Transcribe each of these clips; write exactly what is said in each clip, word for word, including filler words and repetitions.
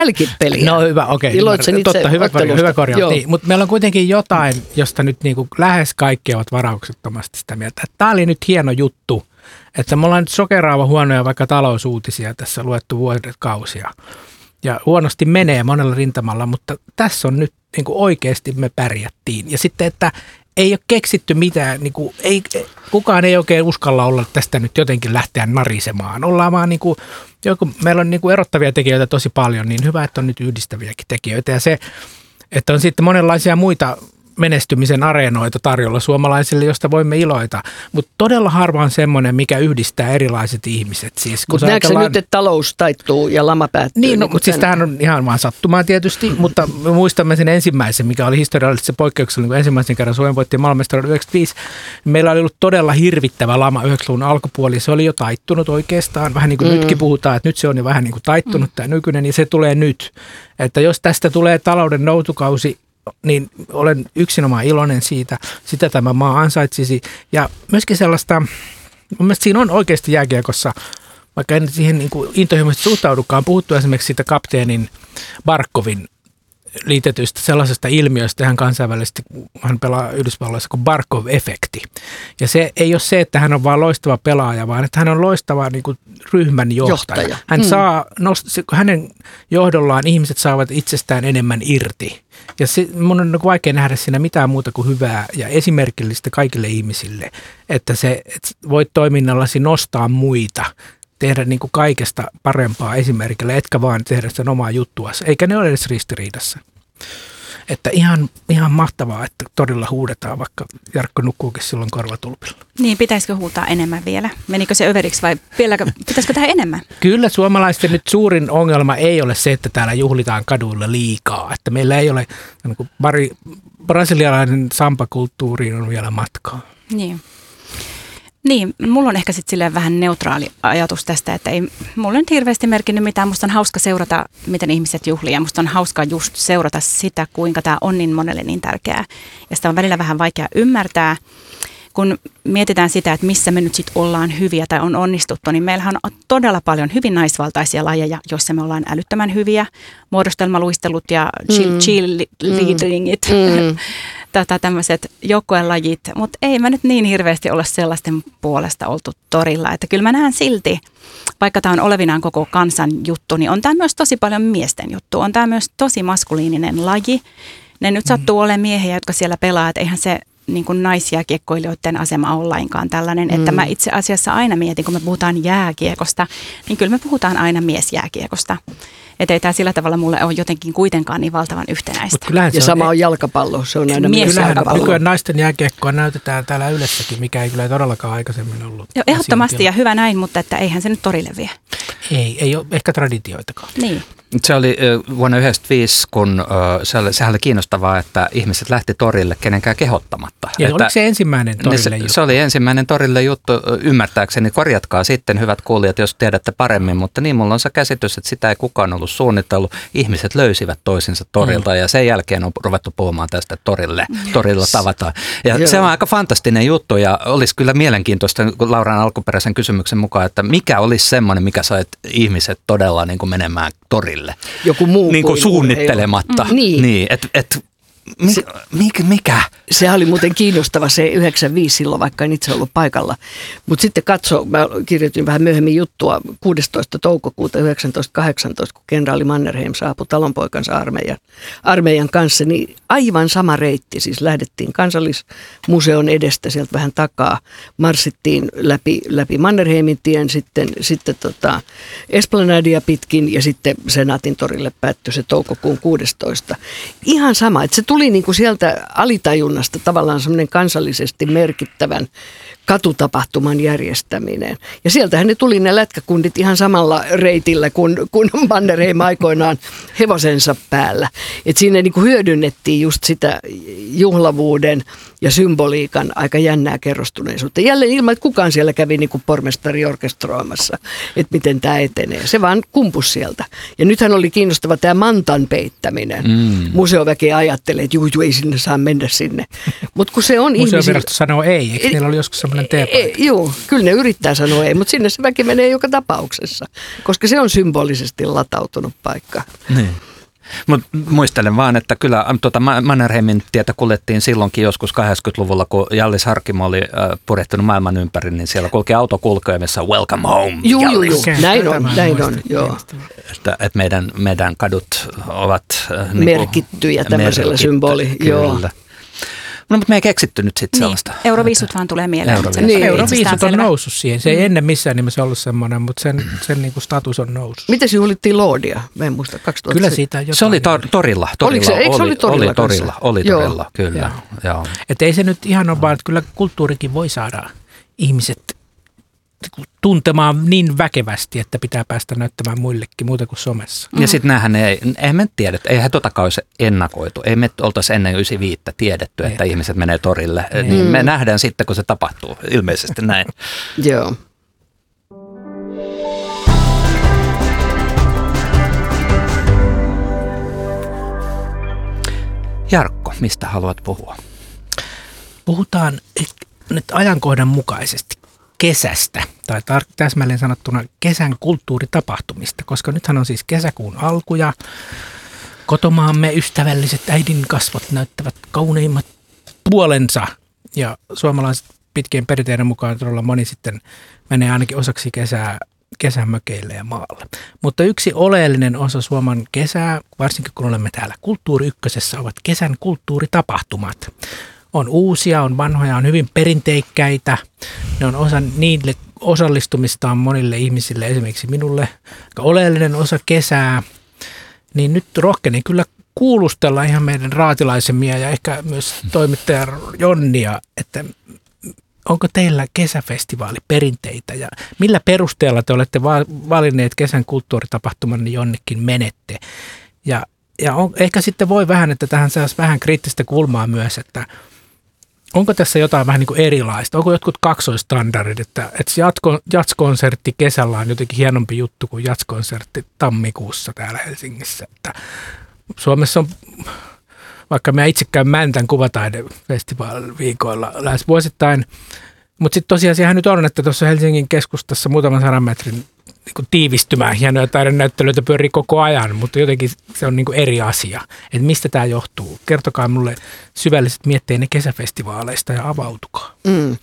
jälkipeliä. No hyvä, okei. Iloitsen itse Totta, hyvä, korja, hyvä korjaus. Niin, mutta meillä on kuitenkin jotain, josta nyt niin kuin lähes kaikki ovat varauksettomasti sitä mieltä. Tämä oli nyt hieno juttu, että me ollaan nyt sokeraava huonoja vaikka talousuutisia tässä luettu vuosikausia. Ja huonosti menee monella rintamalla, mutta tässä on nyt niin kuin oikeasti me pärjättiin. Ja sitten, että ei ole keksitty mitään, niin kuin, ei, kukaan ei oikein uskalla olla tästä nyt jotenkin lähteä narisemaan. Ollaan vaan niin kuin, joku, meillä on niin kuin erottavia tekijöitä tosi paljon, niin hyvä, että on nyt yhdistäviäkin tekijöitä. Ja se, että on sitten monenlaisia muita menestymisen areenoita tarjolla suomalaisille, josta voimme iloita. Mutta todella harva on semmoinen, mikä yhdistää erilaiset ihmiset. Siis, mutta näetkö ajatellaan... nyt, että talous taittuu ja lama päättyy? Niin, no, mutta siis tämähän on ihan vaan sattumaa tietysti, mutta me muistamme sen ensimmäisen, mikä oli historiallisesti se poikkeuksellinen, kun ensimmäisen kerran Suomen voitti maailmanmestaruuden yhdeksänkymmentäviisi. Meillä oli ollut todella hirvittävä lama yhdeksänkymmentäluvun alkupuoli. Se oli jo taittunut oikeastaan, vähän niin kuin mm. nytkin puhutaan, että nyt se on jo vähän niin kuin taittunut mm. tämä nykyinen, niin se tulee nyt. Että jos tästä tulee talouden noutukausi, niin olen yksinomaan iloinen siitä, sitä tämä maa ansaitsisi. Ja myöskin sellaista, mun mielestä siinä on oikeasti jääkiekossa, vaikka en siihen niin kuin intohimoisesti suhtaudukaan, puhuttu esimerkiksi siitä kapteenin Barkovin liitetystä sellaisesta ilmiöstä ihan kansainvälisesti, hän pelaa Yhdysvalloissa kuin Barkov-efekti. Ja se ei ole se, että hän on vaan loistava pelaaja, vaan että hän on loistava niin kuin ryhmän johtaja. johtaja. Hän hmm. saa, nost- hänen johdollaan ihmiset saavat itsestään enemmän irti. Ja se, mun on vaikea nähdä siinä mitään muuta kuin hyvää ja esimerkillistä kaikille ihmisille, että se että voit toiminnallasi nostaa muita, tehdä niin kuin kaikesta parempaa esimerkillä, etkä vaan tehdä sen omaa juttuasi, eikä ne ole edes ristiriidassa. Että ihan, ihan mahtavaa, että todella huudetaan, vaikka Jarkko nukkuukin silloin korvatulpilla. Niin, pitäisikö huutaa enemmän vielä? Menikö se överiksi vai vieläkö, pitäisikö tehdä enemmän? Kyllä suomalaisten nyt suurin ongelma ei ole se, että täällä juhlitaan kaduilla liikaa. Että meillä ei ole, niin kuin bari, brasilialainen sampakulttuuriin on vielä matkaa. Niin. Niin, mulla on ehkä sitten silleen vähän neutraali ajatus tästä, että ei mulla nyt hirveästi merkinnyt mitään. Musta on hauska seurata, miten ihmiset juhlii, ja musta on hauska just seurata sitä, kuinka tämä on niin monelle niin tärkeää. Ja sitä on välillä vähän vaikea ymmärtää, kun mietitään sitä, että missä me nyt sitten ollaan hyviä tai on onnistuttu, niin meillähän on todella paljon hyvin naisvaltaisia lajeja, joissa me ollaan älyttömän hyviä. Muodostelmaluistelut ja cheerleadingit. Mm. Mm. Tätä tämmöiset joukkuelajit, mutta ei mä nyt niin hirveästi olla sellaisten puolesta oltu torilla. Että kyllä mä näen silti, vaikka tämä on olevinaan koko kansan juttu, niin on tämä myös tosi paljon miesten juttu. On tämä myös tosi maskuliininen laji. Ne nyt sattuu olemaan miehiä, jotka siellä pelaa, että eihän se niin kuin naisjääkiekkoilijoiden asema ole lainkaan tällainen. Mm. Että mä itse asiassa aina mietin, kun me puhutaan jääkiekosta, niin kyllä me puhutaan aina miesjääkiekosta. Että ei tämä sillä tavalla mulle ole jotenkin kuitenkaan niin valtavan yhtenäistä. Ja sama on jalkapallo, se on aina miesjalkapallo. Nykyään naisten jääkiekkoa näytetään täällä Ylessäkin, mikä ei kyllä todellakaan aikaisemmin ollut. Joo, ehdottomasti ja hyvä näin, mutta että eihän se nyt torille vie. Ei, ei ole ehkä traditioitakaan. Niin. Se oli vuonna yhdeksänkymmentäviisi, kun se oli, sehän oli kiinnostavaa, että ihmiset lähti torille kenenkään kehottamatta. Ja että, oliko se ensimmäinen torille juttu? Se, se oli ensimmäinen torille juttu, ymmärtääkseni. Korjatkaa sitten, hyvät kuulijat, jos tiedätte paremmin, mutta niin mulla on se käsitys, että sitä ei kukaan ollut suunnitellut. Ihmiset löysivät toisensa torilta mm. ja sen jälkeen on ruvettu puhumaan tästä torille, torilla tavataan. Ja Joo. se on aika fantastinen juttu ja olisi kyllä mielenkiintoista Lauran alkuperäisen kysymyksen mukaan, että mikä olisi semmoinen, mikä sai ihmiset todella niin kuin menemään torille. Joku muu niin kuin suunnittelematta. Mm, niin. niin et, et, mikä, mikä, mikä? Se oli muuten kiinnostava se yhdeksänkymmentäviisi silloin, vaikka en itse ollut paikalla. Mutta sitten katso, mä kirjoitin vähän myöhemmin juttua kuudestoista toukokuuta tuhatyhdeksänsataakahdeksantoista, kun kenraali Mannerheim saapui talonpoikansa armeijan, armeijan kanssa, niin aivan sama reitti. Siis lähdettiin Kansallismuseon edestä sieltä vähän takaa, marssittiin läpi, läpi Mannerheimin tien, sitten, sitten tota Esplanadia pitkin ja sitten Senaatin torille päättyi se toukokuun kuudestoista. Ihan sama, että se tuli niin kuin sieltä alitajunnasta tavallaan semmoinen kansallisesti merkittävän katutapahtuman järjestäminen. Ja sieltähän ne tuli ne lätkäkundit ihan samalla reitillä kuin, kuin Mannerheim aikoinaan hevosensa päällä. Et siinä niin kuin hyödynnettiin just sitä juhlavuuden ja symboliikan aika jännää kerrostuneisuutta. Jälleen ilman, että kukaan siellä kävi niin kuin pormestari orkestroimassa, että miten tämä etenee. Se vaan kumpus sieltä. Ja nythän oli kiinnostava tämä mantan peittäminen. Mm. Museoväki ajattelee, että juu, juu, ei sinne saa mennä sinne. Mutta kun se on ihmisillä... Museovirasto sanoo ei, eikö niillä oli joskus sellainen Suomalainen teepaita. Joo, kyllä ne yrittää sanoa ei, mutta sinne se väki menee joka tapauksessa, koska se on symbolisesti latautunut paikka. Niin. Mutta muistelen vaan, että kyllä tuota Mannerheimin tietä kuljettiin silloinkin joskus kahdeksankymmentäluvulla, kun Hjallis Harkimo oli äh, purjehtunut maailman ympäri, niin siellä kulki autokulkeimessa Welcome Home. Joo, joo, joo. Näin on, näin on, joo. Että, että meidän, meidän kadut ovat äh, niin merkittyjä tämmöisellä symboli, joo. No, mutta me ei keksitty nyt sitten niin. sellaista. Euroviisut vaan tulee mieleen. Euroviisut, niin. Euroviisut on noussut siihen. Se ei mm. ennen missään nimessä ollut semmoinen, mutta sen, sen niin kuin status on noussut. Miten se juhlittiin Lordia? Mä en muista. kaksituhatta Kyllä siitä jotain. Se oli tor- torilla. torilla. Oliko se? Eikö se oli torilla? Oli torilla, oli torilla kyllä. Joo. Että ei se nyt ihan ole vaan, että kyllä kulttuurikin voi saada ihmiset tuntemaan niin väkevästi, että pitää päästä näyttämään muillekin muuta kuin somessa. Ja sitten näähän ei, eihän me tiedä, eihän totakaan olisi ennakoitu. Ei me oltaisi ennen yhdeksänkymmentäviisi tiedetty, että niin. ihmiset menee torille. Mm. Niin me nähdään sitten, kun se tapahtuu. Ilmeisesti näin. Joo. Jarkko, mistä haluat puhua? Puhutaan nyt ajankohdan mukaisesti kesästä, tai tar- täsmälleen sanottuna kesän kulttuuritapahtumista, koska nythän on siis kesäkuun alku ja kotomaamme ystävälliset äidin kasvot näyttävät kauneimmat puolensa. Ja suomalaiset pitkien perinteiden mukaan todella moni sitten menee ainakin osaksi kesää kesämökeille ja maalle. Mutta yksi oleellinen osa Suomen kesää, varsinkin kun olemme täällä Kulttuuri Ykkösessä, ovat kesän kulttuuritapahtumat. On uusia, on vanhoja, on hyvin perinteikkäitä. Ne on osa niille osallistumistaan monille ihmisille, esimerkiksi minulle, aika oleellinen osa kesää. Niin nyt rohkeni kyllä kuulustella ihan meidän raatilaisemia ja ehkä myös toimittaja Jonnia, että onko teillä kesäfestivaaliperinteitä ja millä perusteella te olette valinneet kesän kulttuuritapahtuman, niin jonnekin menette. Ja, ja on, ehkä sitten voi vähän, että tähän saisi vähän kriittistä kulmaa myös, että onko tässä jotain vähän niin kuin erilaista? Onko jotkut kaksoistandardit, että, että jatko, jatskonsertti kesällä on jotenkin hienompi juttu kuin jatskonsertti tammikuussa täällä Helsingissä. Että Suomessa on, vaikka mä itse käyn Mäntän kuvataidefestivaaliviikoilla lähes vuosittain, mutta sitten tosiasiahan nyt on, että tuossa Helsingin keskustassa muutaman sadan metrin niin kuin tiivistymään hienoja taidenäyttelyitä pyörii koko ajan, mutta jotenkin se on niin kuin eri asia. Että mistä tämä johtuu? Kertokaa mulle syvälliset mietteenne kesäfestivaaleista ja avautukaa. Mm.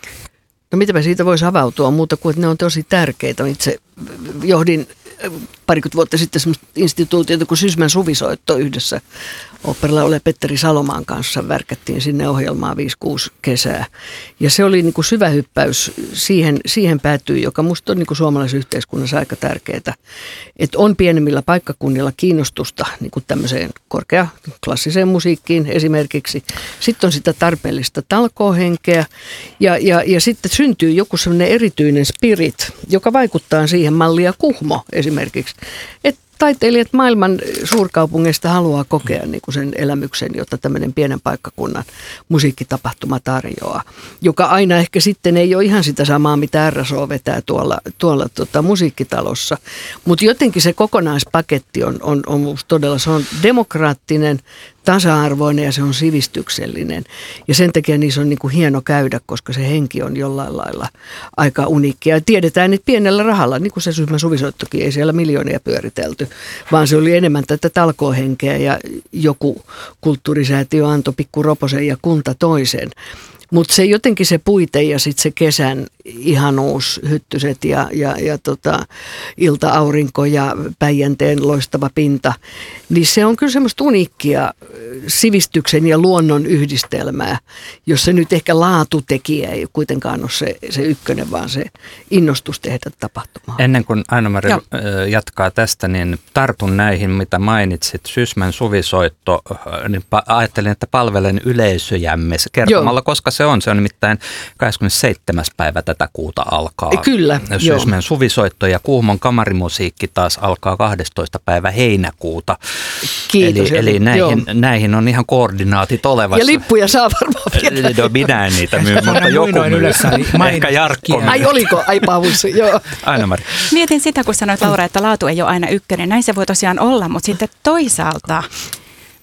No mitäpä siitä voisi avautua muuta kuin, että ne on tosi tärkeitä. Itse johdin parikymmentä vuotta sitten semmoista instituutiota kuin Sysmän suvisoitto yhdessä oopperalaulaja Petteri Salomaan kanssa värkättiin sinne ohjelmaan viisi kuusi kesää. Ja se oli niin kuin syvä hyppäys siihen, siihen päätyy, joka musta on niin kuin suomalaisessa yhteiskunnassa aika tärkeää. Että on pienemmillä paikkakunnilla kiinnostusta niin kuin tämmöiseen korkeaklassiseen musiikkiin esimerkiksi. Sitten on sitä tarpeellista talkoohenkeä ja, ja, ja sitten syntyy joku semmoinen erityinen spirit, joka vaikuttaa siihen mallia Kuhmo esimerkiksi. Että taiteilijat maailman suurkaupungeista haluaa kokea niin kuin sen elämyksen, jota tämmöinen pienen paikkakunnan musiikkitapahtuma tarjoaa, joka aina ehkä sitten ei ole ihan sitä samaa, mitä R S O vetää tuolla, tuolla tota, musiikkitalossa. Mutta jotenkin se kokonaispaketti on, on, on musta todella, se on demokraattinen, tasa-arvoinen ja se on sivistyksellinen. Ja sen takia niissä on niin kuin hieno käydä, koska se henki on jollain lailla aika uniikki. Ja tiedetään, että pienellä rahalla, niin kuin se Sysmän suvisoittokin, ei siellä miljoonia pyöritelty, vaan se oli enemmän tätä talkoohenkeä ja joku kulttuurisäätiö antoi pikku roposen ja kunta toisen. Mutta se jotenkin se puite ja sitten se kesän ihanuus, hyttyset ja, ja, ja tota, ilta-aurinko ja Päijänteen loistava pinta, niin se on kyllä semmoista uniikkia sivistyksen ja luonnon yhdistelmää, jossa nyt ehkä laatutekijä ei kuitenkaan ole se, se ykkönen, vaan se innostus tehdä tapahtumaa. Ennen kuin Aino-Mari jatkaa tästä, niin tartun näihin, mitä mainitsit. Sysmän suvisoitto, niin ajattelin, että palvelen yleisöjämme kertomalla, Joo. koska se on. Se on nimittäin kahdeskymmenesseitsemäs päivä tätä kuuta alkaa. Kyllä, Sysmän suvisoitto ja Kuhmon kamarimusiikki taas alkaa kahdestoista päivä heinäkuuta. Kiitos. Eli, eli näihin, näihin on ihan koordinaatit olevassa. Ja lippuja saa varmaan vielä. No minä en niitä myy, mutta joku myy. Ehkä Jarkko myy. Ai oliko? Ai Paavus, joo. Aino-Mari. Mietin sitä, kun sanoit Laura, että laatu ei ole aina ykkönen. Näin se voi tosiaan olla, mutta sitten toisaalta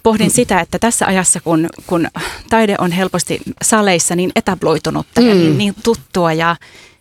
pohdin sitä, että tässä ajassa, kun, kun taide on helposti saleissa niin etabloitunutta mm. ja niin, niin tuttua ja,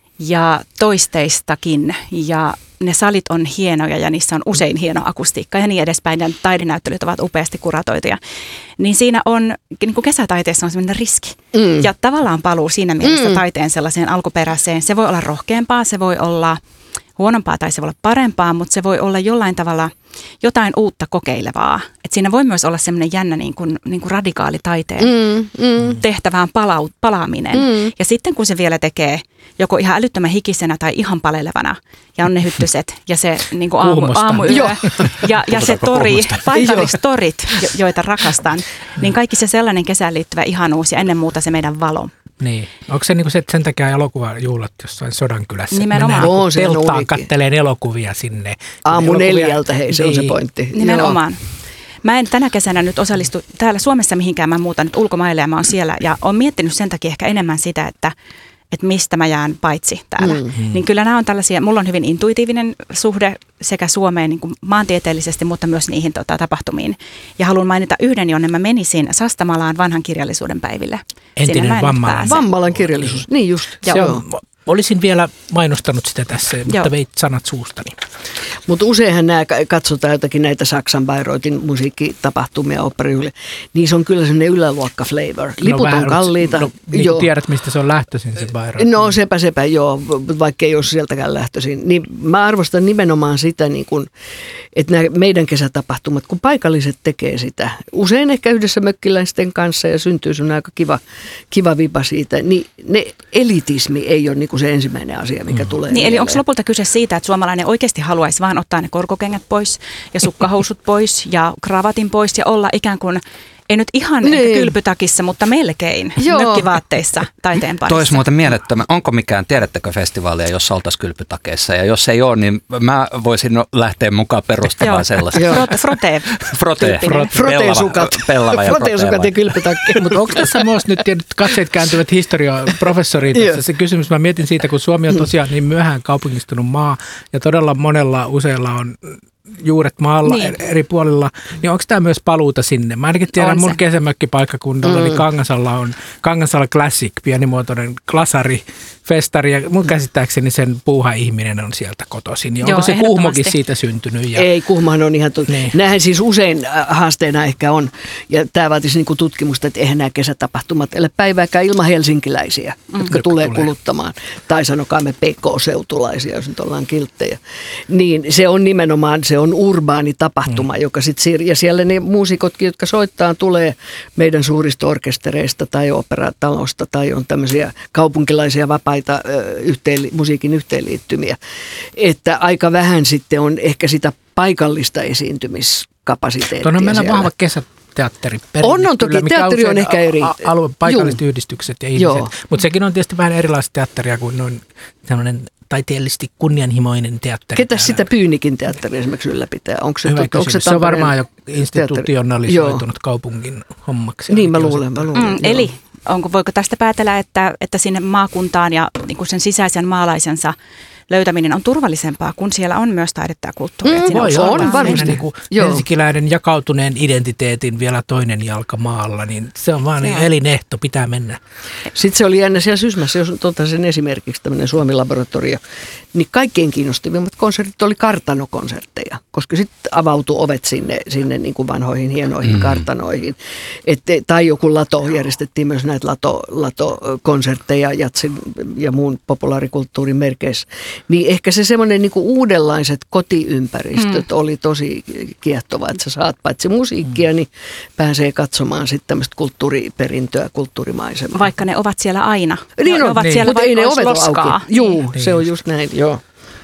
ja toisteistakin ja ne salit on hienoja ja niissä on usein hieno akustiikka ja niin edespäin ja taidenäyttelyt ovat upeasti kuratoituja, niin siinä on, niin kuin kesätaiteessa on sellainen riski mm. ja tavallaan paluu siinä mielessä mm. taiteen sellaiseen alkuperäiseen. Se voi olla rohkeampaa, se voi olla huonompaa tai se voi olla parempaa, mutta se voi olla jollain tavalla jotain uutta kokeilevaa. Et siinä voi myös olla semmoinen jännä niin kuin, niin kuin radikaali taiteen mm, mm. tehtävään pala- palaaminen. Mm. Ja sitten kun se vielä tekee joko ihan älyttömän hikisenä tai ihan palelevana ja on ne hyttyset ja se niin kuin aamu, aamuyö ja, ja se tori, paikallistorit, joita rakastan, niin kaikki se sellainen kesään liittyvä ihanuus ja ennen muuta se meidän valo. Niin. Onko se, niinku se että sen takia elokuvajuhlat jossain Sodankylässä? Nimenomaan. On se telttaan katteleen elokuvia sinne. Aamu elokuvia, neljältä, hei, se niin. on se pointti. Nimenomaan. Joo. Mä en tänä kesänä nyt osallistu täällä Suomessa mihinkään, mä muutan nyt ulkomaille ja mä oon siellä ja oon miettinyt sen takia ehkä enemmän sitä, että että mistä mä jään paitsi täällä. Mm-hmm. Niin kyllä nämä on tällaisia, mulla on hyvin intuitiivinen suhde sekä Suomeen niin kuin maantieteellisesti, mutta myös niihin tota, tapahtumiin. Ja haluan mainita yhden, jonne mä menisin Sastamalaan vanhan kirjallisuuden päiville. Entinen Vammalan. Vammalan kirjallisuus, niin just. Se on, olisin vielä mainostanut sitä tässä, mutta Joo. veit sanat suustani. Mutta useinhan nämä katsotaan jotakin näitä Saksan Bayreuthin musiikkitapahtumia, oopperijuhlia. Niissä on kyllä sellainen yläluokka flavor. Liput no, on kalliita. No, niin joo. Tiedät, mistä se on lähtöisin se Bayreuth. No sepä sepä joo, vaikka ei ole sieltäkään lähtöisin. Niin mä arvostan nimenomaan sitä, niin kun, että nämä meidän kesätapahtumat, kun paikalliset tekee sitä, usein ehkä yhdessä mökkiläisten kanssa ja syntyy sun aika kiva, kiva vipa siitä, niin ne elitismi ei ole niin kuin se ensimmäinen asia, mikä mm. tulee. Niin, eli onko lopulta kyse siitä, että suomalainen oikeasti haluaisi vaan ottaa ne korkokengät pois ja sukkahousut pois ja kravatin pois ja olla ikään kuin, ei nyt ihan niin. kylpytakissa, mutta melkein Joo. mökkivaatteissa taiteen parissa. Tois muuten mielettömän. Onko mikään, tiedättekö festivaalia, jossa oltaisiin kylpytakeissa? Ja jos ei ole, niin mä voisin lähteä mukaan perustamaan sellaista. Frote. Frote. Frote-sukat. Pellava ja Frote-sukat ja kylpytakki. Mutta onko tässä myös nyt katseet kääntyvät historiaprofessoriin tässä se kysymys? Mä mietin siitä, kun Suomi on tosiaan niin myöhään kaupungistunut maa ja todella monella useilla on juuret maalla niin. eri puolilla, niin onko tämä myös paluuta sinne? Mä ainakin tiedän, mun kesämökkipaikkakunnalla, mm. eli Kangasalla on Kangasalla Classic, pienimuotoinen glasari, festari, ja mun käsittääkseni sen puuha-ihminen on sieltä kotoisin. Joo, onko se Kuhmokin siitä syntynyt? Ja... Ei, Kuhmohan on ihan... Tu- niin. Nämähän siis usein haasteena ehkä on, ja tämä vaatisi niinku tutkimusta, että eihän nämä kesätapahtumat ole päivääkään ilman helsinkiläisiä, mm. jotka mm. tulee kuluttamaan. Tai sanokaamme P K-seutulaisia, jos nyt ollaan kilttejä. Niin se on nimenomaan, se on urbaani tapahtuma, mm. joka sitten siir- ja siellä ne muusikotkin, jotka soittaa, tulee meidän suurista orkestereista tai operatalosta tai on tämmöisiä kaupunkilaisia vapaita ö, yhteen, musiikin yhteenliittymiä. Että aika vähän sitten on ehkä sitä paikallista esiintymiskapasiteettia. Tuon on meillä vahva kesäteatteri. On, on toki. Teatteri on ehkä eri. Alue, paikalliset Juu. yhdistykset ja ihmiset. Mutta sekin on tietysti vähän erilaista teatteria kuin noin sellainen taiteellisesti kunnianhimoinen teatteri. Ketä sitä Pyynikin teatteri esimerkiksi ylläpitää? Onko se, Hyvä onko se, se on varmaan jo institutionalisoitunut kaupungin hommaksi. Niin mä luulen, mä luulen. Mm, eli onko, voiko tästä päätellä, että, että sinne maakuntaan ja niin kuin sen sisäisen maalaisensa löytäminen on turvallisempaa, kun siellä on myös taidetta ja kulttuuria. Mm, voi on, on varmasti. Niin kuin helsinkiläinen jakautuneen identiteetin vielä toinen jalka maalla, niin se on vaan niin elinehto, pitää mennä. Sitten se oli jännä siellä Sysmässä, jos otan sen esimerkiksi tämmöinen Suomi-laboratorio, niin kaikkein kiinnostavimmat konsertit oli kartanokonsertteja, koska sitten avautui ovet sinne, sinne niin kuin vanhoihin hienoihin mm. kartanoihin. Et, tai joku lato, järjestettiin myös näitä lato, latokonsertteja jatsin ja muun populaarikulttuurin merkeissä. Niin ehkä se semmoinen niinku uudenlaiset kotiympäristöt mm. oli tosi kiehtovaa, että sä saat paitsi musiikkia, niin pääsee katsomaan sitten tämmöistä kulttuuriperintöä, kulttuurimaisemaa. Vaikka ne ovat siellä aina. Niin ne on, ovat niin. siellä, mutta ei ne ovet loskaa. auki. Juu, niin. Se on just näin, joo.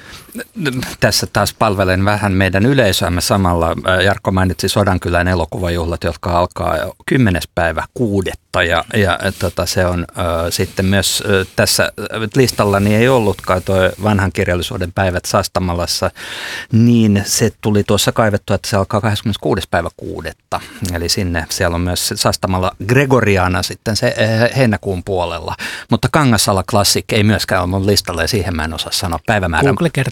Tässä taas palvelen vähän meidän yleisöämme samalla. Jarkko mainitsi Sodankylän elokuvajuhlat, jotka alkaa jo kymmenes päivä kuudetta ja, ja tota, se on äh, sitten myös äh, tässä listallani ei ollutkaan tuo vanhan kirjallisuuden päivät Sastamalassa, niin se tuli tuossa kaivettua, että se alkaa kahdeskymmeneskuudes päivä kuudetta. Eli sinne siellä on myös Sastamalla Gregoriana sitten se äh, heinäkuun puolella, mutta Kangasala Classic ei myöskään ole mun listalla ja siihen mä en osaa sanoa päivämäärän. Google kertoo.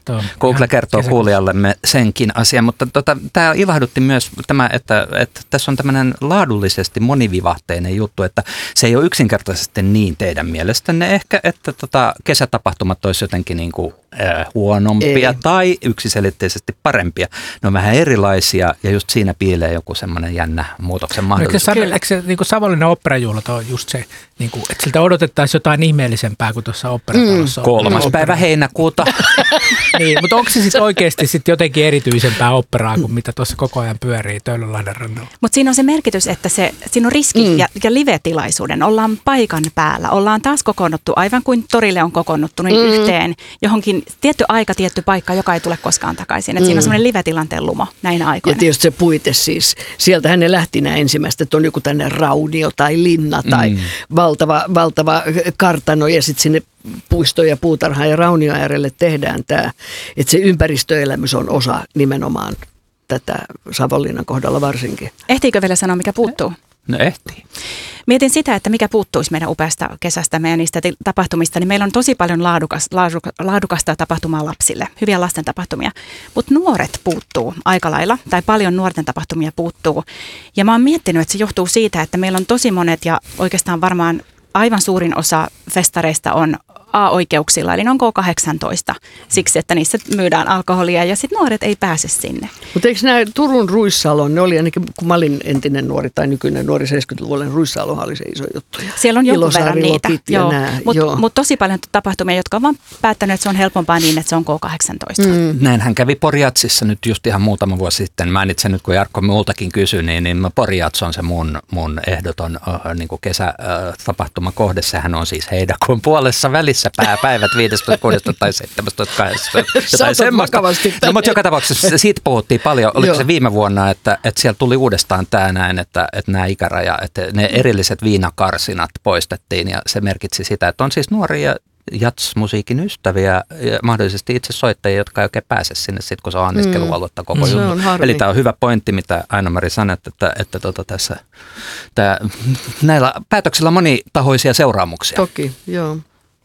kertoo. Google kertoo kuulijallemme senkin asian, mutta tota, tämä ilahdutti myös tämä, että, että tässä on tämmöinen laadullisesti monivivahteinen juttu, että se ei ole yksinkertaisesti niin teidän mielestänne ehkä, että tota, kesätapahtumat olisi jotenkin niin kuin, äh, huonompia ei. Tai yksiselitteisesti parempia. Ne on vähän erilaisia ja just siinä piilee joku semmoinen jännä muutoksen mahdollisuus. Eikö se, eikö se niin kuin Savonlinnan oopperajuhlat on just se, niin kuin, että siltä odotettaisiin jotain ihmeellisempää kuin tuossa oopperatalossa? Mm. Kolmas no, päivä heinäkuuta. Niin, mutta onko se sitten oikeasti sit jotenkin erityisempää oopperaa kuin mitä tuossa koko ajan pyörii Töölönlahden rannalla? Mutta siinä on se merkitys, että se, siinä on riski mm. ja, ja live-tilaisuuden. Ollaan paikan päällä. Ollaan taas kokoonnuttu, aivan kuin torille on kokoonnuttu niin mm. yhteen johonkin tietty aika, tietty paikka, joka ei tule koskaan takaisin. Et mm. Siinä on semmoinen live-tilanteen lumo näinä aikoina. Ja tietysti se puite siis. Sieltähän ne lähti nämä ensimmäistä, että on joku tänne raunio tai linna tai mm. valtava, valtava kartano ja sitten sinne puisto- ja puutarha- ja raunio äärelle tehdään tämä. Että se ympäristöelämys on osa nimenomaan tätä Savonlinnan kohdalla varsinkin. Ehtiikö vielä sanoa, mikä puuttuu? No ehtii. Mietin sitä, että mikä puuttuisi meidän upeasta kesästä ja niistä tapahtumista, niin meillä on tosi paljon laadukas, laadukasta tapahtumaa lapsille, hyviä lasten tapahtumia, mutta nuoret puuttuu aika lailla, tai paljon nuorten tapahtumia puuttuu. Ja mä oon miettinyt, että se johtuu siitä, että meillä on tosi monet ja oikeastaan varmaan aivan suurin osa festareista on A-oikeuksilla, eli ne on K kahdeksantoista, siksi että niissä myydään alkoholia ja sitten nuoret ei pääse sinne. Mutta eikö nämä Turun Ruissalon, ne oli ainakin, kun mä olin entinen nuori tai nykyinen nuori seitsemänkymmentäluvulla, niin Ruissalohan oli se iso juttu. Siellä on jonkun verran niitä, mutta mut tosi paljon tapahtumia, jotka on vaan päättänyt, että se on helpompaa niin, että se on K kahdeksantoista. Mm. Näinhän kävi Porjatsissa nyt just ihan muutama vuosi sitten. Mä itse nyt, kun Jarkko multakin kysyi, niin, niin Porjats on se mun, mun ehdoton äh, niin kuin kesätapahtumakohde. Sehän on siis heinäkuun puolessa välissä. Päivät viidestoista, kuudestoista tai seitsemästoista, kahdeksantoista. Jotain semmoista. No, mutta joka tapauksessa siitä puhuttiin paljon. Oliko Joo. se viime vuonna, että, että siellä tuli uudestaan tämä näin, että, että nämä ikäraja, että ne erilliset viinakarsinat poistettiin ja se merkitsi sitä, että on siis nuoria jats-musiikin ystäviä ja mahdollisesti itse soittajia, jotka ei oikein pääse sinne sit, kun se on anniskelualuetta koko mm. juttu. Eli tämä on hyvä pointti, mitä Aino-Mari sanoi, että, että, että tota tässä, tää, näillä päätöksillä on monitahoisia seuraamuksia. Toki, joo.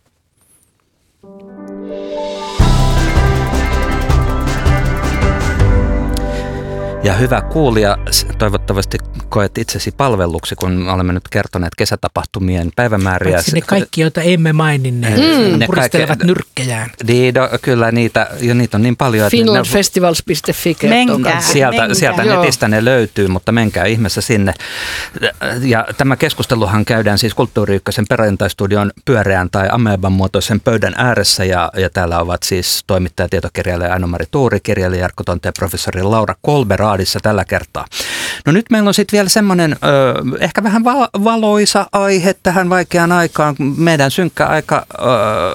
Ja hyvä kuulija, toivottavasti koet itsesi palvelluksi, kun olemme nyt kertoneet kesätapahtumien päivämääriä. Paitsi ne kaikki, joita emme maininneet, mm. ne puristelevat kaikki, nyrkkejään. Niin, no, kyllä niitä, jo niitä on niin paljon. finlandfestivals piste fi menkää, sieltä, menkää. sieltä netistä ne löytyy, mutta menkää ihmeessä sinne. Ja tämä keskusteluhan käydään siis Kulttuuri Ykkösen perjantaistudion pyöreän tai ameeban muotoisen pöydän ääressä. Ja, ja täällä ovat siis toimittaja, tietokirjailija Aino-Mari Tuuri, kirjailija Jarkko Tonte ja professori Laura Kolberg tällä kertaa. No nyt meillä on sitten vielä semmoinen ö, ehkä vähän va- valoisa aihe tähän vaikeaan aikaan. Meidän synkkä aika ö,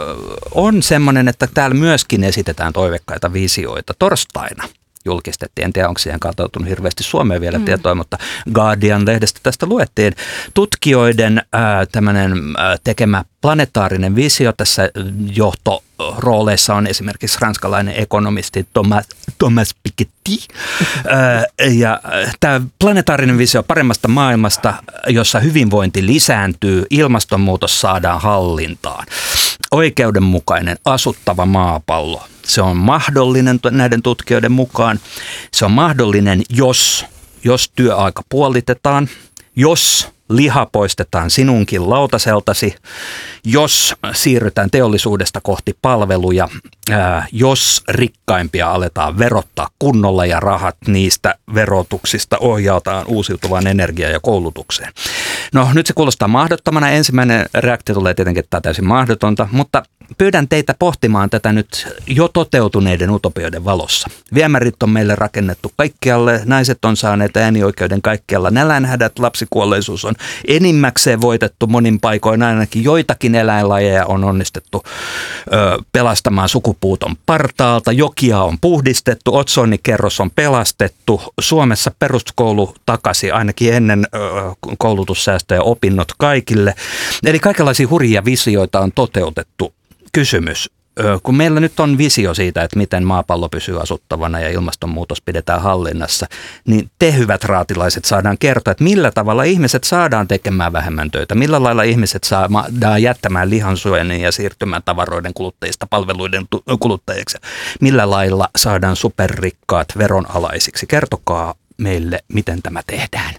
on semmoinen, että täällä myöskin esitetään toivekkaita visioita torstaina. Julkistettiin. En tiedä, onko siihen katautunut hirveästi Suomeen vielä mm. tietoa, mutta Guardian-lehdestä tästä luettiin. Tutkijoiden ää, tämmöinen ää, tekemä planetaarinen visio tässä johtorooleissa on esimerkiksi ranskalainen ekonomisti Thomas, Thomas Piketty. ää, ja tämä planetaarinen visio paremmasta maailmasta, jossa hyvinvointi lisääntyy, ilmastonmuutos saadaan hallintaan. Oikeudenmukainen, asuttava maapallo. Se on mahdollinen näiden tutkijoiden mukaan. Se on mahdollinen, jos, jos työaika puolitetaan, jos liha poistetaan sinunkin lautaseltasi, jos siirrytään teollisuudesta kohti palveluja, ää, jos rikkaimpia aletaan verottaa kunnolla ja rahat niistä verotuksista ohjautaan uusiutuvaan energiaan ja koulutukseen. No nyt se kuulostaa mahdottomana. Ensimmäinen reaktio tulee tietenkin, että tämä on täysin mahdotonta, mutta pyydän teitä pohtimaan tätä nyt jo toteutuneiden utopioiden valossa. Viemärit on meille rakennettu kaikkialle, naiset on saaneet äänioikeuden kaikkialla, nälänhädät, lapsikuolleisuus on enimmäkseen voitettu monin paikoin, ainakin joitakin eläinlajeja on onnistettu ö, pelastamaan sukupuuton partaalta, jokia on puhdistettu, otsonikerros on pelastettu, Suomessa peruskoulu takaisin ainakin ennen ö, koulutussäästöjä opinnot kaikille, eli kaikenlaisia hurjia visioita on toteutettu. Kysymys, kun meillä nyt on visio siitä, että miten maapallo pysyy asuttavana ja ilmastonmuutos pidetään hallinnassa, niin te hyvät raatilaiset saadaan kertoa, että millä tavalla ihmiset saadaan tekemään vähemmän töitä, millä lailla ihmiset saadaan jättämään lihansyönnin ja siirtymään tavaroiden kuluttajista palveluiden kuluttajiksi, millä lailla saadaan superrikkaat veronalaisiksi. Kertokaa meille, miten tämä tehdään.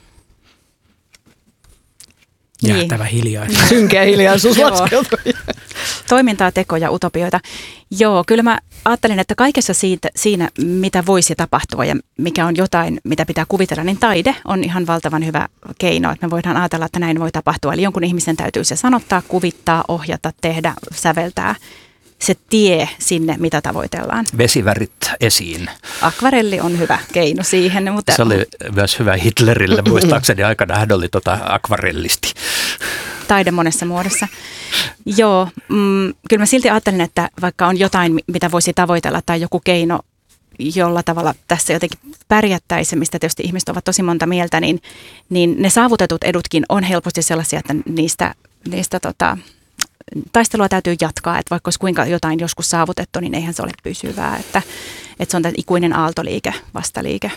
Jäätävä hiljaisuus. Synkeä hiljaisuus laskeutuu. Toimintaa, tekoja, utopioita. Joo, kyllä mä ajattelin, että kaikessa siitä, siinä, mitä voisi tapahtua ja mikä on jotain, mitä pitää kuvitella, niin taide on ihan valtavan hyvä keino, että me voidaan ajatella, että näin voi tapahtua. Eli jonkun ihmisen täytyy se sanottaa, kuvittaa, ohjata, tehdä, säveltää. Se tie sinne, mitä tavoitellaan. Vesivärit esiin. Akvarelli on hyvä keino siihen. Mutta se oli myös hyvä Hitlerille, muistaakseni aikana hän oli tota akvarellisti. Taide monessa muodossa. Joo, mm, kyllä mä silti ajattelen, että vaikka on jotain, mitä voisi tavoitella tai joku keino, jolla tavalla tässä jotenkin pärjättäisiin, mistä tietysti ihmiset ovat tosi monta mieltä, niin, niin ne saavutetut edutkin on helposti sellaisia, että niistä, niistä tota, taistelua täytyy jatkaa, että vaikka olisi kuinka jotain joskus saavutettu, niin eihän se ole pysyvää, että, että se on tämä ikuinen aaltoliike, vastaliike.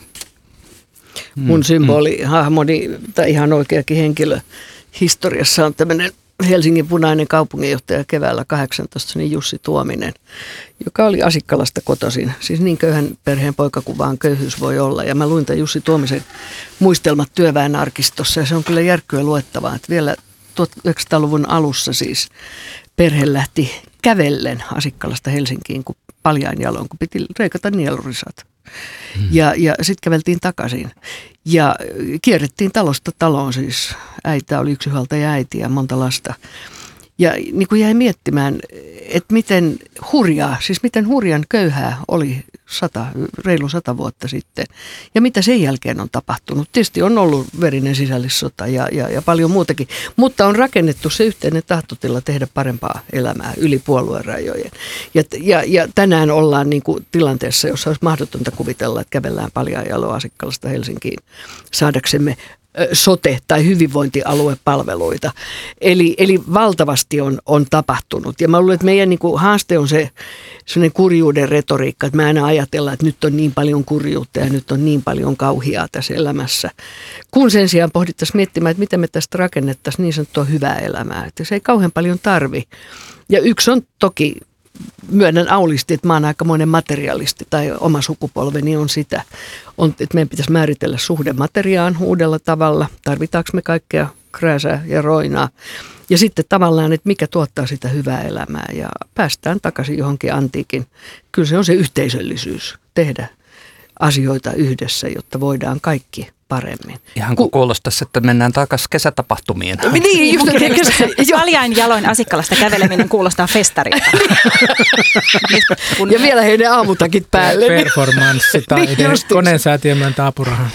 Mun symboli, hahmoni tai ihan oikeakin henkilö historiassa on tämmöinen Helsingin punainen kaupunginjohtaja keväällä kahdeksantoista, niin Jussi Tuominen, joka oli Asikkalasta kotoisin. Siis niin köyhän perheen poika kuin vaan köyhyys voi olla. Ja mä luin tämän Jussi Tuomisen muistelmat työväenarkistossa ja se on kyllä järkkyä luettavaa, että vielä tuhatyhdeksänsataaluvun alussa siis perhe lähti kävellen Asikkalasta Helsinkiin kun paljain jaloin, kun piti reikata nielurisat. Hmm. Ja, ja sitten käveltiin takaisin ja kierrettiin talosta taloon siis. Äitä oli yksinhuoltaja äiti ja monta lasta. Ja niin kuin jäi miettimään, että miten hurjaa, siis miten hurjan köyhää oli sata, reilu sata vuotta sitten. Ja mitä sen jälkeen on tapahtunut. Tietysti on ollut verinen sisällissota ja, ja, ja paljon muutakin. Mutta on rakennettu se yhteinen tahtotila tehdä parempaa elämää yli puoluerajojen. Ja, ja, ja tänään ollaan niin kuin tilanteessa, jossa olisi mahdotonta kuvitella, että kävellään paljain jaloin Asikkalasta Helsinkiin saadaksemme sote- tai hyvinvointialuepalveluita. Eli, eli valtavasti on, on tapahtunut. Ja mä luulen, että meidän niin kuin haaste on se sellainen kurjuuden retoriikka, että me aina ajatellaan, että nyt on niin paljon kurjuutta ja nyt on niin paljon kauhiaa tässä elämässä. Kun sen sijaan pohdittaisiin miettimään, että miten me tästä rakennettaisiin niin sanottua hyvää elämää. Että se ei kauhean paljon tarvi. Ja yksi on toki, myönnän aulisti, että mä oon aikamoinen materialisti tai oma sukupolveni on sitä, on, että meidän pitäisi määritellä suhde materiaan uudella tavalla. Tarvitaanko me kaikkea krääsää ja roinaa. Ja sitten tavallaan, että mikä tuottaa sitä hyvää elämää ja päästään takaisin johonkin antiikin. Kyllä se on se yhteisöllisyys, tehdä asioita yhdessä, jotta voidaan kaikki paremmin. Ihan kun kuulostaisi, että mennään takaisin kesätapahtumiin. Niin, just niin, kesä. Paljain jaloin Asikkalasta käveleminen kuulostaa festarilta. Ja vielä heidän aamutakit päälle. Performanssi tai niin, koneen säätiö myöntää apurahaa.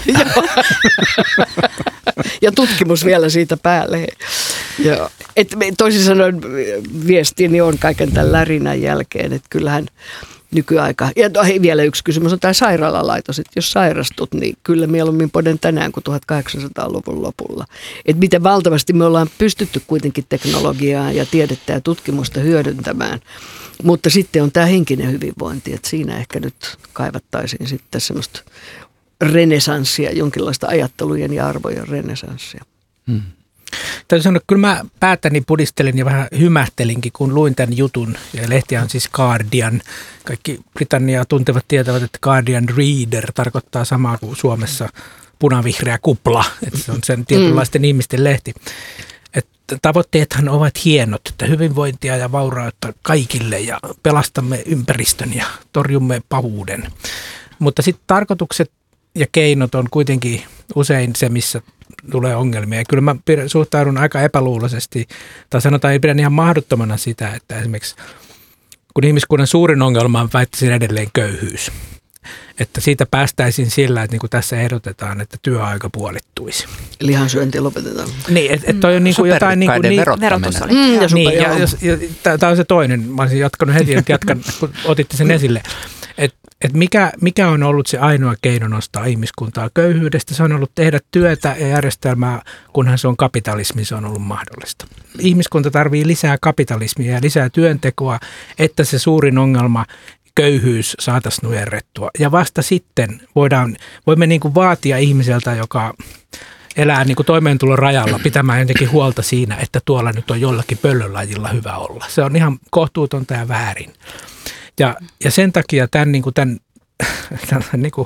Ja tutkimus vielä siitä päälle. Joo. Et toisin sanoen viestini on kaiken tämän lärinän jälkeen, että kyllähän nykyaika. Ja hei, vielä yksi kysymys on tämä sairaalalaitos, että jos sairastut, niin kyllä mieluummin poden tänään kuin tuhatkahdeksansataaluvun lopulla. Että miten valtavasti me ollaan pystytty kuitenkin teknologiaa ja tiedettä ja tutkimusta hyödyntämään. Mutta sitten on tämä henkinen hyvinvointi, että siinä ehkä nyt kaivattaisiin sitten semmoista renesanssia, jonkinlaista ajattelujen ja arvojen renesanssia. Hmm. Täytyy sanoa, että kyllä mä päätäni pudistelin ja vähän hymähtelinkin, kun luin tämän jutun. Ja lehtiä on siis Guardian. Kaikki Britanniaa tuntevat tietävät, että Guardian Reader tarkoittaa samaa kuin Suomessa punavihreä kupla. Että se on sen tietynlaisten mm. ihmisten lehti. Että tavoitteethan ovat hienot, että hyvinvointia ja vaurautta kaikille ja pelastamme ympäristön ja torjumme pahuuden. Mutta sitten tarkoitukset ja keinot on kuitenkin usein se, missä tulee ongelmia. Ja kyllä mä suhtaudun aika epäluuloisesti, tai sanotaan, ei pidän ihan mahdottomana sitä, että esimerkiksi kun ihmiskunnan suurin ongelma on väittäisin edelleen köyhyys, että siitä päästäisiin sillä, että niin kuin tässä ehdotetaan, että työaika puolittuisi. Lihansyönti lopetetaan. Niin, että et toi on niin kuin jotain niin kuin niin, verotus oli. Mm, ja, niin, ja, ja, ja tämä on se toinen. Mä olisin jatkanut heti, että jatkan, kun otitte sen esille. Et, et mikä, mikä on ollut se ainoa keino nostaa ihmiskuntaa köyhyydestä? Se on ollut tehdä työtä ja järjestelmää, kunhan se on kapitalismi, se on ollut mahdollista. Ihmiskunta tarvitsee lisää kapitalismia ja lisää työntekoa, että se suurin ongelma, köyhyys, saataisiin nujerrettua. Ja vasta sitten voidaan, voimme niin kuin vaatia ihmiseltä, joka elää niin kuin toimeentulon rajalla, pitämään jotenkin huolta siinä, että tuolla nyt on jollakin pöllönlajilla hyvä olla. Se on ihan kohtuutonta ja väärin. Ja, ja sen takia tämän, niin kuin tämän, tämän niin kuin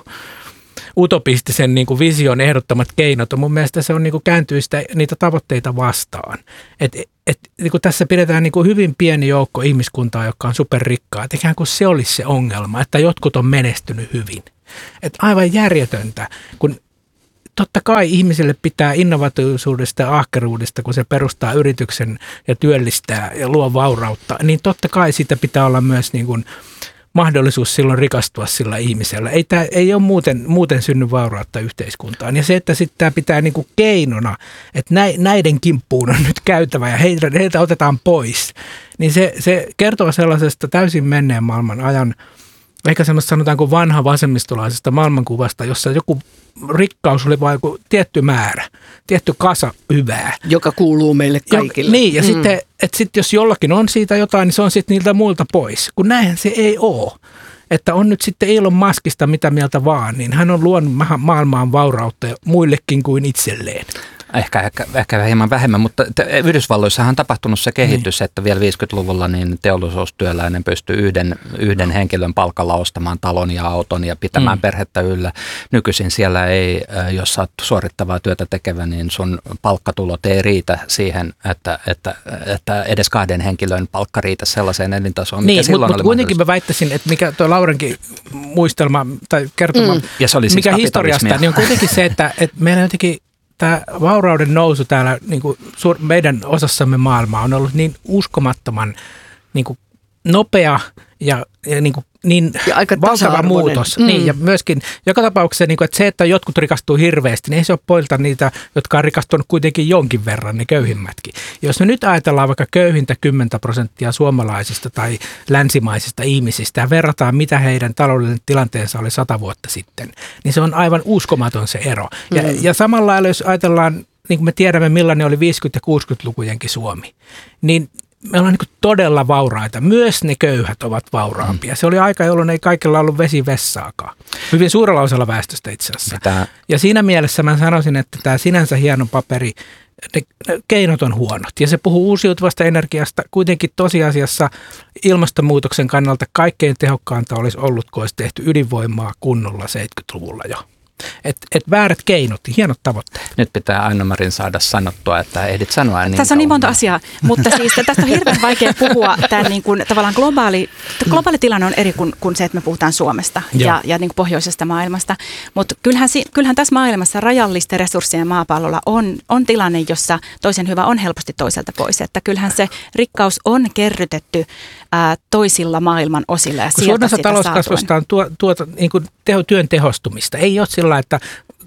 utopistisen niin kuin vision ehdottamat keinot on mun mielestä se on niin kuin kääntyy sitä, niitä tavoitteita vastaan. Et, et, niin kuin tässä pidetään niin kuin hyvin pieni joukko ihmiskuntaa, joka on superrikkaa. Et ikään kuin se olisi se ongelma, että jotkut on menestynyt hyvin. Et aivan järjetöntä, kun totta kai ihmiselle pitää innovatiivisuudesta ja ahkeruudesta, kun se perustaa yrityksen ja työllistää ja luo vaurautta, niin totta kai siitä pitää olla myös niin kuin mahdollisuus silloin rikastua sillä ihmisellä. Ei, tämä, ei ole muuten, muuten synny vaurautta yhteiskuntaan. Ja se, että sitten tämä pitää niin kuin keinona, että näiden kimppuun on nyt käytävä ja heiltä, heiltä otetaan pois, niin se, se kertoo sellaisesta täysin menneen maailman ajan, ehkä semmoista sanotaanko vanha vasemmistolaisesta maailmankuvasta, jossa joku rikkaus oli vain joku tietty määrä, tietty kasa hyvää. Joka kuuluu meille kaikille. Jo, niin, ja mm. sitten, että sitten jos jollakin on siitä jotain, niin se on sitten niiltä muilta pois. Kun näinhän se ei ole. Että on nyt sitten Elon Muskista mitä mieltä vaan, niin hän on luonut ma- maailmaan vaurautta muillekin kuin itselleen. Ehkä, ehkä, ehkä hieman vähemmän, mutta te, Yhdysvalloissahan on tapahtunut se kehitys, niin. että vielä viisikymmentäluvulla niin teollisuustyöläinen pystyy yhden, yhden henkilön palkalla ostamaan talon ja auton ja pitämään mm. perhettä yllä. Nykyisin siellä ei, jos sä oot suorittavaa työtä tekevä, niin sun palkkatulot ei riitä siihen, että, että, että edes kahden henkilön palkka riitä sellaiseen elintasoon, mikä niin, silloin mutta oli kuitenkin mä väittäisin, että mikä tuo Laurenkin muistelma tai kertoma, mm. ja se oli siis mikä historiasta, niin on kuitenkin se, että, että meillä jotenkin tämä vaurauden nousu täällä niin kuin meidän osassamme maailmaa on ollut niin uskomattoman niin kuin nopea ja, ja niin, kuin niin ja aika valtava muutos. Mm. Niin, ja myöskin joka tapauksessa, niin kuin, että se, että jotkut rikastuu hirveästi, niin ei se ole poilta niitä, jotka on rikastunut kuitenkin jonkin verran, ne köyhimmätkin. Jos me nyt ajatellaan vaikka köyhintä kymmentä prosenttia suomalaisista tai länsimaisista ihmisistä ja verrataan, mitä heidän taloudellinen tilanteensa oli sata vuotta sitten, niin se on aivan uskomaton se ero. Ja, mm. ja samalla lailla, jos ajatellaan, niin kuin me tiedämme, millainen oli viisikymmentä- ja kuusikymmentälukujenkin Suomi, niin me ollaan niin todella vauraita. Myös ne köyhät ovat vauraampia. Se oli aika, jolloin ei kaikilla ollut vesivessaakaan. Hyvin suurella osalla väestöstä itse asiassa. Mitä? Ja siinä mielessä mä sanoisin, että tämä sinänsä hieno paperi, ne keinot on huonot. Ja se puhuu uusiutuvasta energiasta. Kuitenkin tosiasiassa ilmastonmuutoksen kannalta kaikkein tehokkainta olisi ollut, kun olisi tehty ydinvoimaa kunnolla seitsemänkymmentäluvulla jo. Että et väärät keinot, hienot tavoitteet. Nyt pitää Aino-Marin saada sanottua, että ehdit sanoa niin. Tässä on niin monta asiaa, mutta siis tästä on hirveän vaikea puhua. Tämä niin kuin, tavallaan globaali, globaali tilanne on eri kuin, kuin se, että me puhutaan Suomesta ja, ja niin kuin pohjoisesta maailmasta. Mutta kyllähän, kyllähän tässä maailmassa rajallisten resurssien maapallolla on, on tilanne, jossa toisen hyvä on helposti toiselta pois. Että kyllähän se rikkaus on kerrytetty ää, toisilla maailman osilla ja sieltä sitä talouskasvusta on tuo, tuota, niin kuin teho, työn tehostumista. Ei ole sillä, että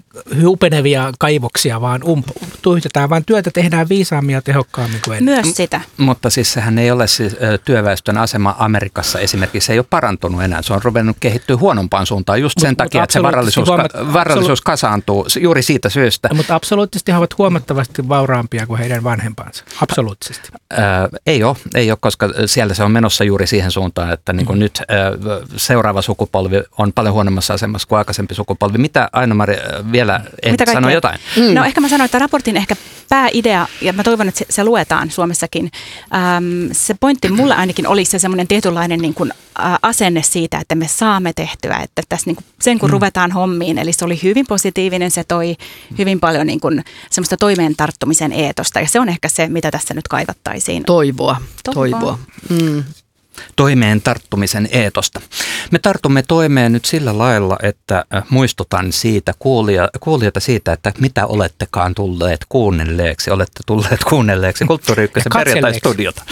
hupenevia kaivoksia, vaan ump- tuihtetaan, vaan työtä tehdään viisaammin ja tehokkaammin kuin ennen. Myös sitä. M- mutta siis sehän ei ole siis, työväestön asema Amerikassa esimerkiksi, se ei ole parantunut enää. Se on ruvennut kehittyä huonompaan suuntaan just sen mut, takia, että se varallisuus, huomat, ka- varallisuus absolu- kasaantuu juuri siitä syystä. Ja, mutta absoluuttisesti he ovat huomattavasti vauraampia kuin heidän vanhempansa. Absoluuttisesti. Äh, ei ole, ei ole, koska siellä se on menossa juuri siihen suuntaan, että niin kuin mm. nyt äh, seuraava sukupolvi on paljon huonommassa asemassa kuin aikaisempi sukupolvi. Mitä Aino-Mari vielä ehdit sanoa jotain? Mm. No ehkä mä sanoin, että raportin ehkä pääidea, ja mä toivon, että se, se luetaan Suomessakin, ähm, se pointti mulle ainakin oli se semmoinen tietynlainen niin kuin, äh, asenne siitä, että me saamme tehtyä, että tässä niin kuin, sen kun mm. ruvetaan hommiin, eli se oli hyvin positiivinen, se toi hyvin paljon niin kuin, semmoista toimeen tarttumisen eetosta, ja se on ehkä se, mitä tässä nyt kaivattaisiin. Toivoa. Toivoa. Toivoa. Mm. Toimeen tarttumisen eetosta. Me tartumme toimeen nyt sillä lailla, että muistutan siitä kuulija, kuulijata siitä, että mitä olettekaan tulleet kuunnelleeksi. Olette tulleet kuunnelleeksi Kulttuuri Ykkösen perjantai-studiota,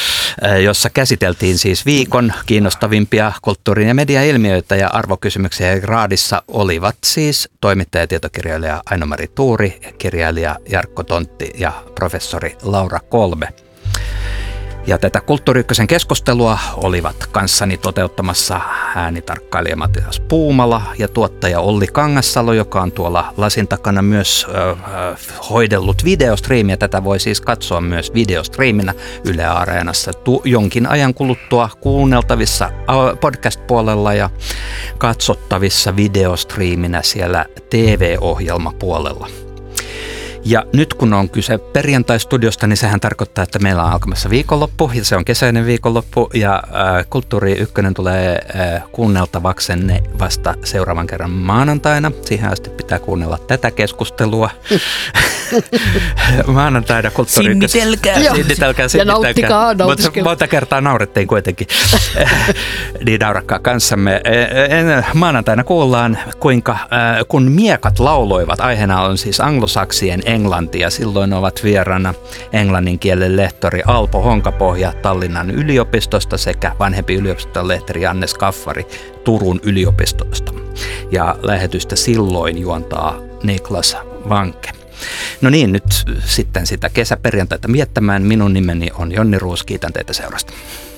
jossa käsiteltiin siis viikon kiinnostavimpia kulttuurin ja mediailmiöitä ja arvokysymyksiä. Raadissa olivat siis toimittaja ja tietokirjailija Aino-Mari Tuuri, kirjailija Jarkko Tontti ja professori Laura Kolbe. Ja tätä Kulttuuri Ykkösen keskustelua olivat kanssani toteuttamassa äänitarkkailija Matias Puumala ja tuottaja Olli Kangassalo, joka on tuolla lasin takana myös äh, hoidellut videostriimiä. Tätä voi siis katsoa myös videostriiminä Yle Areenassa tu- jonkin ajan kuluttua kuunneltavissa podcast-puolella ja katsottavissa videostriiminä siellä T V-ohjelmapuolella. Ja nyt kun on kyse perjantai-studiosta, niin sehän tarkoittaa, että meillä on alkamassa viikonloppu, ja se on kesäinen viikonloppu, ja äh, Kulttuuri Ykkönen tulee äh, kuunneltavaksenne vasta seuraavan kerran maanantaina. Siihen asti pitää kuunnella tätä keskustelua. Maanantaina Kulttuuri Ykkösen. Sinnitelkää. Sinnitelkää, ja nauttikaa, nautiskelkaa. Monta kertaa naurettiin kuitenkin. Niin naurakkaa kanssamme. Maanantaina kuullaan, kuinka äh, kun miekat lauloivat, aiheena on siis anglosaksien englanti, ja silloin ovat vieraana englannin kielen lehtori Alpo Honkapohja Tallinnan yliopistosta sekä vanhempi yliopiston lehtori Anne Skaffari Turun yliopistosta. Ja lähetystä silloin juontaa Niklas Vanke. No niin, nyt sitten sitä kesäperjantaita miettämään. Minun nimeni on Jonni Ruus, kiitän teitä seurasta.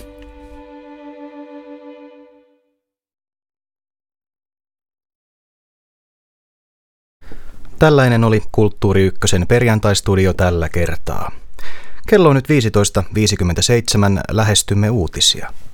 Tällainen oli Kulttuuri Ykkösen perjantaistudio tällä kertaa. Kello on nyt viisitoista viisikymmentäseitsemän, lähestymme uutisia.